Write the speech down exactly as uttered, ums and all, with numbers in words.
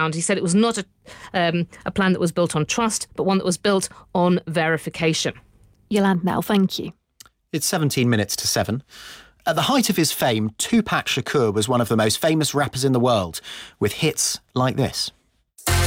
around. He said it was not a, um, a plan that was built on trust, but one that was built on verification. Yolande Knell, thank you. It's seventeen minutes to seven. At the height of his fame, Tupac Shakur was one of the most famous rappers in the world, with hits like this.